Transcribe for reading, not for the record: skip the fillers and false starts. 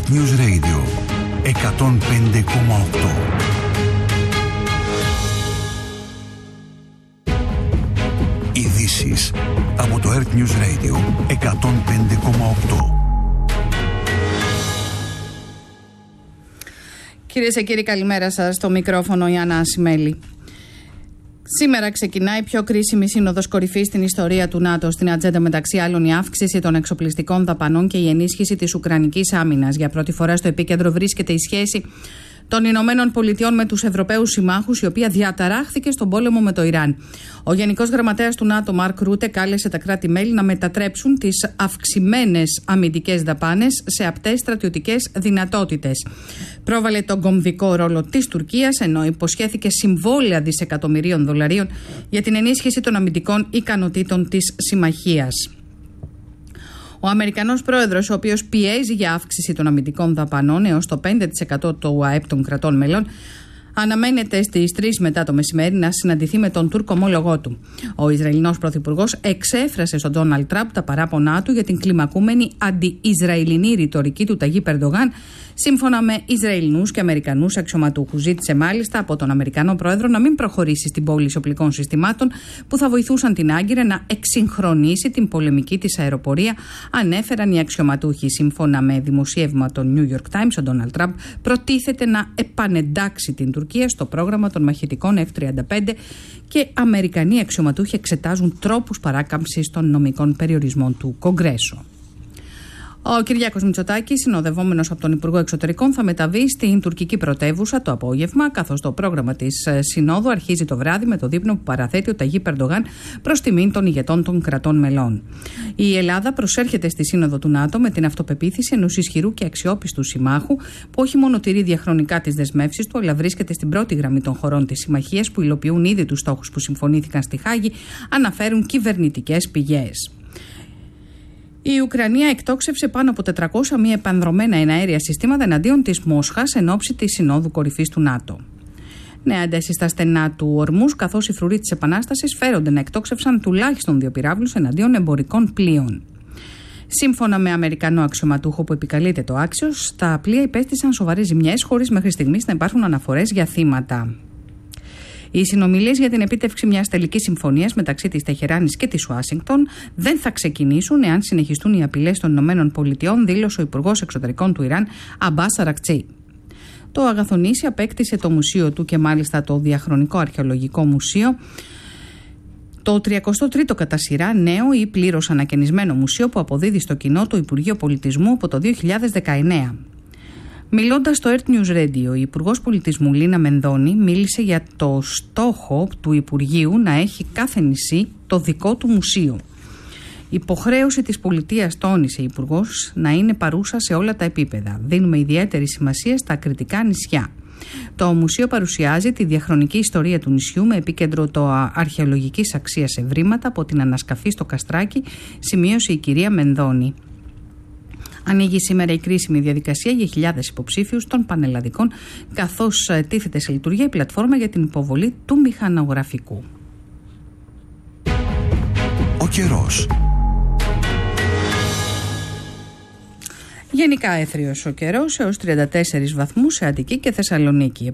Earth News Radio 105,8. Ειδήσεις από το Earth News Radio 105,8. Κυρίες και κύριοι, καλημέρα σας. Στο μικρόφωνο η Άννα Ασημέλη. Σήμερα ξεκινάει η πιο κρίσιμη σύνοδος κορυφής στην ιστορία του ΝΑΤΟ. Στην ατζέντα, μεταξύ άλλων, η αύξηση των εξοπλιστικών δαπανών και η ενίσχυση της Ουκρανικής άμυνας. Για πρώτη φορά στο επίκεντρο βρίσκεται η σχέση των Ηνωμένων Πολιτειών με τους Ευρωπαίους συμμάχους, η οποία διαταράχθηκε στον πόλεμο με το Ιράν. Ο Γενικός Γραμματέας του ΝΑΤΟ, Μαρκ Ρούτε, κάλεσε τα κράτη-μέλη να μετατρέψουν τις αυξημένες αμυντικές δαπάνες σε απτές στρατιωτικές δυνατότητες. Πρόβαλε τον κομβικό ρόλο της Τουρκίας, ενώ υποσχέθηκε συμβόλαια δισεκατομμυρίων δολαρίων για την ενίσχυση των αμυντικών ικανοτήτων της συμμαχίας. Ο Αμερικανός πρόεδρος, ο οποίος πιέζει για αύξηση των αμυντικών δαπανών έως το 5% του ΑΕΠ των κρατών μελών, αναμένεται στις 3 μετά το μεσημέρι να συναντηθεί με τον Τούρκο ομόλογό του. Ο Ισραηλινός πρωθυπουργός εξέφρασε στον Ντόναλντ Τραμπ τα παράπονά του για την κλιμακούμενη αντι-Ισραηλινή ρητορική του Ταγίπ Ερντογάν, σύμφωνα με Ισραηλινούς και Αμερικανούς αξιωματούχους. Ζήτησε μάλιστα από τον Αμερικανό πρόεδρο να μην προχωρήσει στην πώληση οπλικών συστημάτων που θα βοηθούσαν την Άγκυρα να εξυγχρονίσει την πολεμική της αεροπορία, ανέφεραν οι αξιωματούχοι. Σύμφωνα με δημοσίευμα των New York Times, ο Ντόναλντ Τραμπ προτίθεται να επανεντάξει την Τουρκία στο πρόγραμμα των μαχητικών F-35 και Αμερικανοί αξιωματούχοι εξετάζουν τρόπους παράκαμψης των νομικών περιορισμών του Κογκρέσου. Ο Κυριάκος Μητσοτάκης, συνοδευόμενος από τον Υπουργό Εξωτερικών, θα μεταβεί στην τουρκική πρωτεύουσα το απόγευμα, καθώς το πρόγραμμα της Συνόδου αρχίζει το βράδυ με το δείπνο που παραθέτει ο Ταγίπ Ερντογάν προς τιμήν των ηγετών των κρατών μελών. Η Ελλάδα προσέρχεται στη Σύνοδο του ΝΑΤΟ με την αυτοπεποίθηση ενός ισχυρού και αξιόπιστου συμμάχου, που όχι μόνο τηρεί διαχρονικά τις δεσμεύσεις του, αλλά βρίσκεται στην πρώτη γραμμή των χωρών της συμμαχίας που υλοποιούν ήδη τους στόχους που συμφωνήθηκαν στη Χάγη, αναφέρουν κυβερνητικές πηγές. Η Ουκρανία εκτόξευσε πάνω από 400 μη επανδρωμένα εναέρια συστήματα εναντίον της Μόσχας εν ώψη της Συνόδου Κορυφής του ΝΑΤΟ. Νέα ένταση στα στενά του Ορμούς, καθώς οι φρουροί της Επανάστασης φέρονται να εκτόξευσαν τουλάχιστον 2 πυράβλους εναντίον εμπορικών πλοίων. Σύμφωνα με Αμερικανό αξιωματούχο που επικαλείται το Άξιος, τα πλοία υπέστησαν σοβαρές ζημιές, χωρίς μέχρι στιγμής να υπάρχουν αναφορές για θύματα. Οι συνομιλίες για την επίτευξη μιας τελικής συμφωνίας μεταξύ της Τεχεράνης και της Ουάσιγκτον δεν θα ξεκινήσουν εάν συνεχιστούν οι απειλές των ΗΠΑ, δήλωσε ο Υπουργός Εξωτερικών του Ιράν, Αμπάς Αρακτσί. Το Αγαθονήσι απέκτησε το μουσείο του και μάλιστα το Διαχρονικό Αρχαιολογικό Μουσείο, το 33ο κατά σειρά νέο ή πλήρως ανακαινισμένο μουσείο που αποδίδει στο κοινό το Υπουργείο Πολιτισμού από το 2019. Μιλώντας στο Earth News Radio, η Υπουργός Πολιτισμού Λίνα Μενδώνη μίλησε για το στόχο του Υπουργείου να έχει κάθε νησί το δικό του μουσείο. Υποχρέωση της πολιτείας, τόνισε η Υπουργός, να είναι παρούσα σε όλα τα επίπεδα. Δίνουμε ιδιαίτερη σημασία στα ακριτικά νησιά. Το μουσείο παρουσιάζει τη διαχρονική ιστορία του νησιού με επίκεντρο το αρχαιολογικής αξίας ευρήματα από την ανασκαφή στο Καστράκι, σημείωσε η κυρία Μενδώνη. Ανοίγει σήμερα η κρίσιμη διαδικασία για χιλιάδες υποψήφιους των πανελλαδικών, καθώς τίθεται σε λειτουργία η πλατφόρμα για την υποβολή του μηχανογραφικού. Ο καιρός. Γενικά έθριος ο καιρός έως 34 βαθμούς σε Αττική και Θεσσαλονίκη.